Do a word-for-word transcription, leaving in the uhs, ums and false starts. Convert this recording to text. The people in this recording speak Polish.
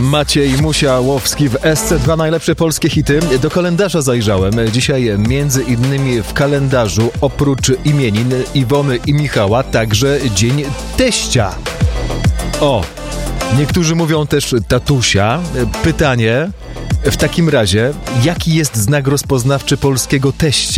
Maciej Musiałowski w S C dwa najlepsze polskie hity. Do kalendarza zajrzałem. Dzisiaj między innymi w kalendarzu oprócz imienin Iwony i Michała także Dzień Teścia. O, niektórzy mówią też tatusia. Pytanie w takim razie, jaki jest znak rozpoznawczy polskiego teścia?